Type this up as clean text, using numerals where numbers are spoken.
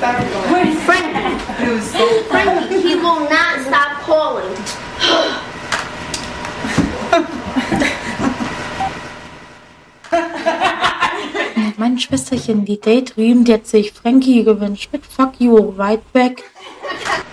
Frankie, he will not stop calling. Mein Schwesterchen, die Daydream, die hat sich Frankie gewünscht mit Fuck You, right back.